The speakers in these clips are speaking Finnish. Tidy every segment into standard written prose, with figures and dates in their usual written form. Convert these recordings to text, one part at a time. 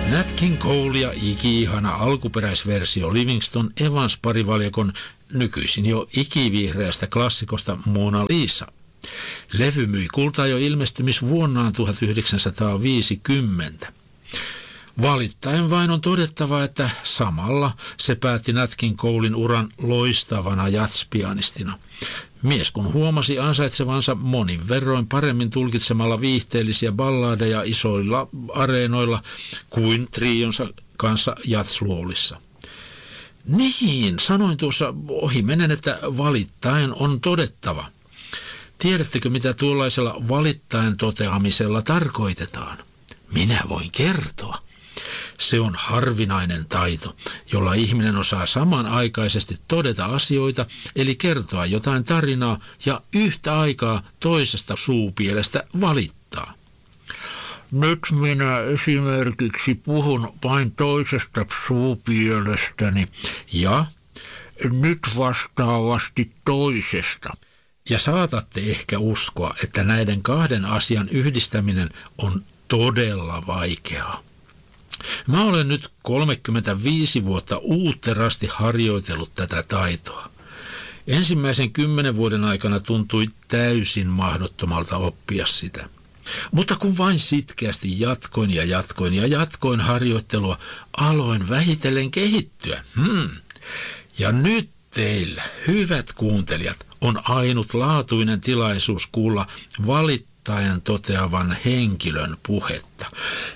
Nat King Cole ja iki-ihana alkuperäisversio Livingston Evans-parivaljakon nykyisin jo ikivihreästä klassikosta Mona Lisa. Levy myi kultaa jo ilmestymisvuonnaan 1950. Valittaen vain on todettava, että samalla se päätti Nat King Colen uran loistavana jatspianistina. Mies kun huomasi ansaitsevansa monin verroin paremmin tulkitsemalla viihteellisiä balladeja isoilla areenoilla kuin trionsa kanssa jatsluolissa. Niin, sanoin tuossa ohimennen, että valittaen on todettava. Tiedättekö, mitä tuollaisella valittaen toteamisella tarkoitetaan? Minä voin kertoa. Se on harvinainen taito, jolla ihminen osaa samanaikaisesti todeta asioita, eli kertoa jotain tarinaa ja yhtä aikaa toisesta suupielestä valittaa. Nyt minä esimerkiksi puhun vain toisesta suupielestäni ja nyt vastaavasti toisesta. Ja saatatte ehkä uskoa, että näiden kahden asian yhdistäminen on todella vaikeaa. Mä olen nyt 35 vuotta uutterasti harjoitellut tätä taitoa. Ensimmäisen 10 vuoden aikana tuntui täysin mahdottomalta oppia sitä. Mutta kun vain sitkeästi jatkoin harjoittelua, aloin vähitellen kehittyä. Ja nyt teillä, hyvät kuuntelijat, on ainutlaatuinen tilaisuus kuulla valittaen toteavan henkilön puhetta.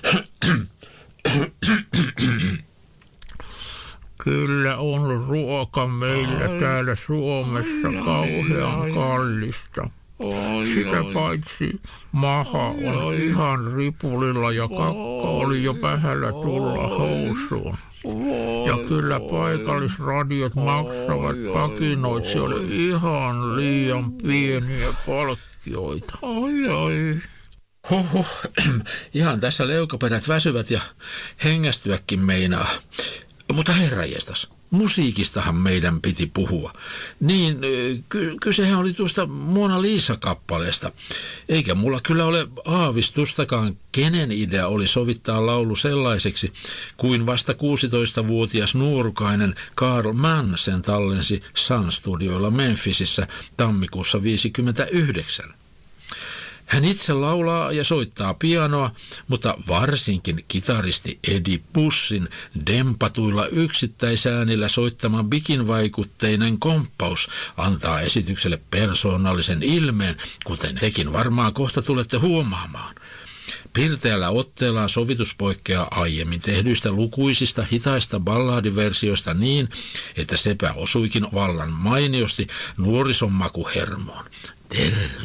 Kyllä on ruoka meillä täällä Suomessa kauhean kallista. Sitä paitsi maha on ihan ripulilla ja kakka oli jo vähällä tulla housuun. Ja kyllä paikallisradiot maksavat pakinoitsijoille ihan liian pieniä palkkioita. Ihan tässä leukaperät väsyvät ja hengästyäkin meinaa. Mutta herranjestas, musiikistahan meidän piti puhua. Niin, kysehän oli tuosta Mona Lisa-kappaleesta. Eikä mulla kyllä ole aavistustakaan, kenen idea oli sovittaa laulu sellaiseksi, kuin vasta 16-vuotias nuorukainen Carl Mann sen tallensi Sun-studioilla Memphisissä tammikuussa 1959. Hän itse laulaa ja soittaa pianoa, mutta varsinkin kitaristi Eddie Bussin dempatuilla yksittäisäänillä soittama bikin-vaikutteinen komppaus antaa esitykselle persoonallisen ilmeen, kuten tekin varmaan kohta tulette huomaamaan. Pirteällä otteellaan sovitus poikkeaa aiemmin tehdyistä lukuisista hitaista balladiversioista niin, että sepä osuikin vallan mainiosti nuorison makuhermoon.